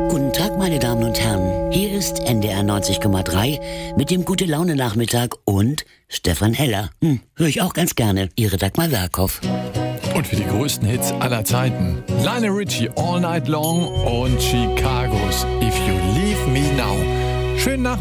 Guten Tag, meine Damen und Herren. Hier ist NDR 90,3 mit dem Gute-Laune-Nachmittag und Stefan Heller. Höre ich auch ganz gerne. Ihre Dagmar Werkhoff. Und für die größten Hits aller Zeiten: Lionel Richie, All Night Long und Chicagos If You Leave Me Now. Schönen Nachmittag.